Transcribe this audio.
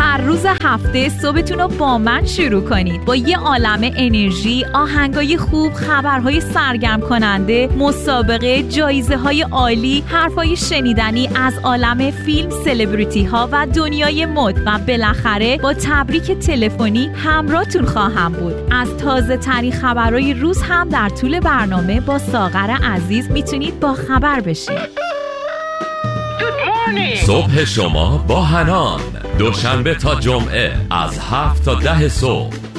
هر روز هفته صبحتون رو با من شروع کنید با یه عالمه انرژی، آهنگای خوب، خبرهای سرگرم کننده، مسابقه، جایزه‌های عالی، حرفای شنیدنی از عالم فیلم، سلبریتی ها و دنیای مد و بالاخره با تبریک تلفنی همراهتون خواهم بود. از تازه ترین خبرهای روز هم در طول برنامه با ساغر عزیز میتونید با خبر بشید. صبح شما با حنان، دوشنبه تا جمعه از 7 تا 10 صبح